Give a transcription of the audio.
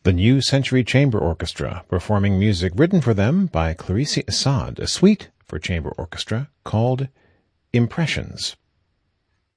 The New Century Chamber Orchestra, performing music written for them by Clarice Assad, a suite for chamber orchestra called Impressions.